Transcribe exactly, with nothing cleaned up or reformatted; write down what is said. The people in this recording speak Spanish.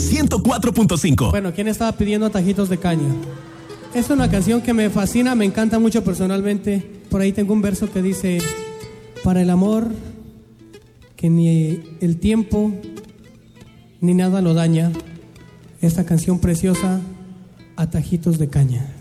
ciento cuatro punto cinco. Bueno, ¿quién estaba pidiendo tajitos de caña? Es una canción que me fascina, me encanta mucho personalmente. Por ahí tengo un verso que dice: para el amor, que ni el tiempo ni nada lo daña. Esta canción preciosa, a tajitos de caña.